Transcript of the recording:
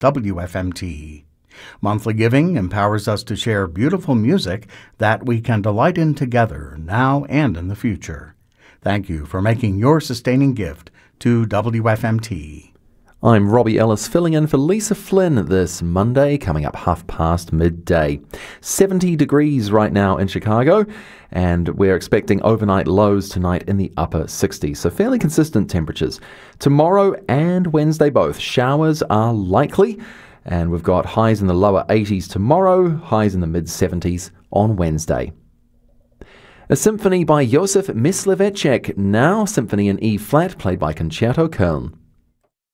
WFMT. Monthly giving empowers us to share beautiful music that we can delight in together now and in the future. Thank you for making your sustaining gift to WFMT. I'm Robbie Ellis filling in for Lisa Flynn this Monday, coming up midday. 70 degrees right now in Chicago, and we're expecting overnight lows tonight in the upper 60s, so fairly consistent temperatures. Tomorrow and Wednesday both, showers are likely, and we've got highs in the lower 80s tomorrow, highs in the mid-70s on Wednesday. A symphony by Josef Mysliveček, now symphony in E-flat, played by Concerto Köln.